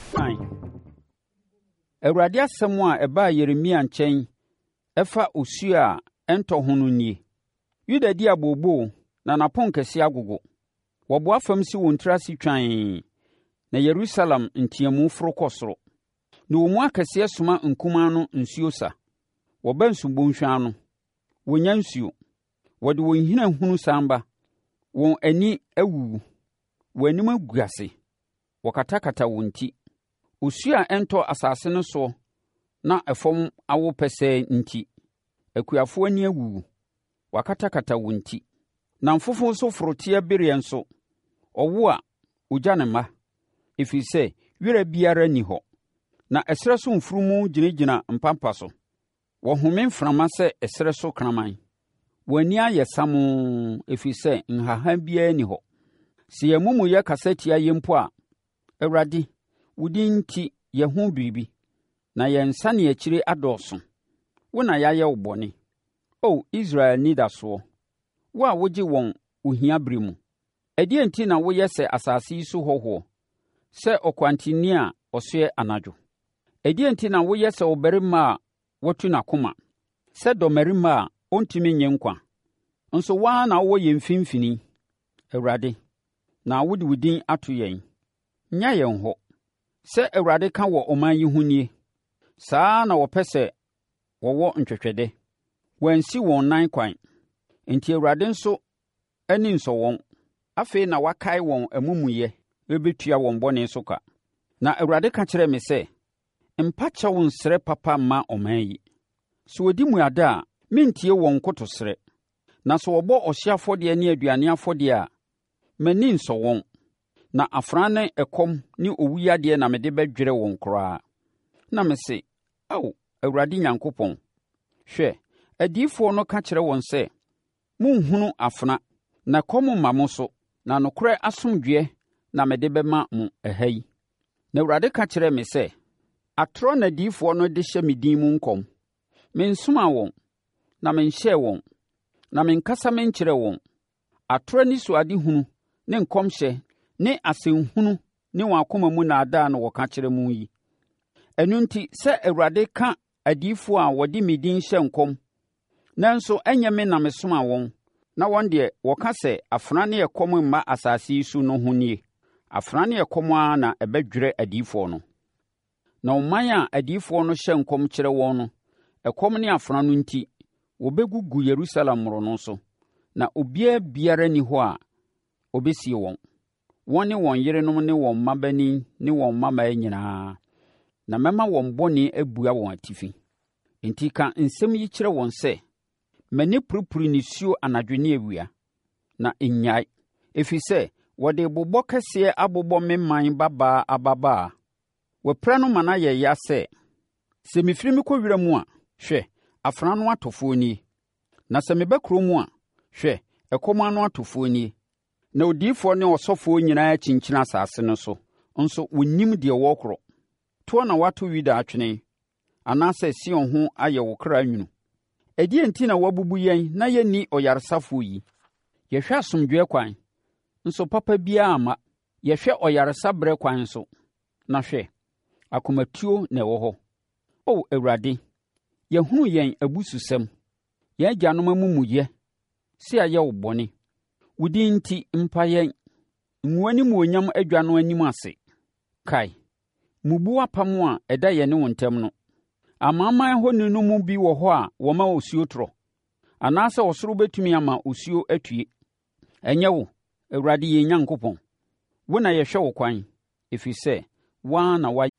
Fine. Awurade asɛm a ɛbaa Yeremia nkyɛn ɛfa osuo a ɛntɔ ho no nie. Yuda di abooboo na n'apon kɛse agogo. Wɔboa fam si wɔn tiri ase twan, na Yerusalem nteamu foro kɔ soro. Na wɔn mu akɛseɛ soma nkumaa no nsuo sa. Wɔba nsubɔnhwa ano. Wɔnya nsuo. Wɔde wɔn hina hunu samba. Wɔn ani awuwu. Wɔn anim agu ase. Wɔkatakata wɔn ti. Osuo a ɛntɔ asase no so na ɛfam awo pɛsɛɛ nti, akuafoɔ ani awuwu. Wɔakatakata wɔn ti. Na mfofo so foroteɛ bereɛ nso, ɔwo a ogya ne mma, ɛfiri sɛ werɛ biara nni hɔ. Na ɛserɛ so mfurumu gyinagyina mpampa so. Wɔhome mframa sɛ ɛserɛ so kraman. Wɔn ani ayɛ samoo, ɛfiri sɛ nhahan biara nni hɔ. Sɛ yɛn amumuyɛ kasa tia yɛn mpo a, Awurade, wo din nti yɛn ho biribi, na yɛn nsane akyire adɔɔso. Wo na yɛayɛ wo bɔne. O Israel nidasoɔ, wo a wogye wɔn ohia bere mu. Ɛdeɛn nti na woyɛ sɛ asase yi so hɔhoɔ, sɛ ɔkwanteni a ɔsoɛ anadwo? Ɛdeɛn nti na woyɛ sɛ ɔbarima a watu n'akoma, sɛ dɔmmarima a ɔntumi nye nkwa? Nso waa na wowɔ yɛn mfimfini, Awurade, na wode wo din ato yɛn. Nya yɛn hɔ. Sɛ Awurade ka wɔ ɔman yi ho nie, saa na wɔpɛ sɛ wɔwɔ ntwɛtwɛdɛ. Wɔansi wɔn nan kwan, enti Awurade nso ani nsɔ wɔn. Afei na wakae wɔn amumuyɛ, ɛbɛtua wɔn bɔne so ka. Na Awurade ka kyerɛɛ me sɛ, mpa kyɛw nsrɛ papa mma ɔman yi. Sɛ wɔdi mmuada a, mentie wɔn nkotosrɛ. Na sɛ wɔbɔ ɔhyeɛ afɔdeɛ ne aduane afɔdeɛ a, m'ani nsɔ wɔn. Na afra ne ɛkɔm ne owuyadeɛ na mede bɛdwerɛ wɔn koraa. Na mese, Ao, Awurade Nyankopɔn, hwɛ, adiyifoɔ no ka kyerɛ wɔn sɛ, monhunu afena, na kɔm mma mo so, na nokorɛ asomdwoeɛ na mede bɛma mo ɛha yi. Na Awurade ka kyerɛɛ me sɛ, atorɔ na adiyifoɔ no de hyɛ me din mu nkɔm. Mensomaa wɔn, na menhyɛɛ wɔn, na menkasa menkyerɛɛ wɔn. Atorɔ ne suadehunu ne nkɔmhyɛ ne asɛnhunu ne wɔn akoma mu nnaadaa na wɔka kyerɛ mo yi. Ɛno nti, sɛ Awurade ka adiyifoɔ a wɔde me din hyɛ nkɔm, nanso ɛnyɛ me na mesomaa wɔn, na wɔn deɛ wɔka sɛ afena ne ɛkɔm mma asase yi so no ho nie. Afena ne ɛkɔm ara na ɛbɛdwerɛ adiyifoɔ no. Na ɔman a adiyifoɔ no hyɛ nkɔm kyerɛ wɔn no, ɛkɔm ne afena no nti, wɔbɛgugu Yerusalem mmorɔno so, na biara nni hɔ a ɔbɛsie wɔn. Wɔn ne wɔn yerenom ne wɔn mmabani ne wɔn mmammaa nyinaa, na mɛma wɔn bɔne abua wɔn atifi. Enti ka nsɛm yi kyerɛ wɔn sɛ, m'ani puripuri nisuo anadwo ne awia, na nnyae, ɛfiri sɛ wɔde bobɔ kɛseɛ abobɔ me man babaa ababaa. Wɔpira no ma no ayɛ ya sɛ, sɛ mefiri me kɔ wira mu a, hwɛ, afena no atɔfoɔ nie. Na sɛ meba kuro mu a, hwɛ, ɛkɔm ano atɔfoɔ nie. Na odiyifoɔ ne ɔsɔfoɔ nyinaa kyinkyina asase no so, nso wɔnnim deɛ wɔrekorɔ. Toɔ na wato Yuda atwene, anaasɛ Sion ho ayɛ wo kra nwunu. Ɛdeɛn nti na wabubu yɛn na yɛnni ɔyaresafoɔ yi? Yɛhwɛ asomdwoeɛ kwan, nso papa biara amma. Yɛhwɛ ɔyaresa berɛ kwan nso, na hwɛ, akomatuo na ɛwɔ hɔ. O Awurade, yɛhunu yɛn abususɛm, yɛn agyanom amumuyɛ, sɛ ayɛ wo bɔne. Wo din nti mpa yɛn, ngu animuonyam adwa no anim ase. Kae, mmubu apam a ɛda yɛne wo ntam no. Amanaman ahoni no mu bi wɔ hɔ a wɔma osuo torɔ, anaasɛ ɔsoro bɛtumi ama osuo atue. Ɛnyɛ wo, Awurade yɛn Nyankopɔn. Wo na yɛhwɛ wo kwan, ɛfiri sɛ, woa na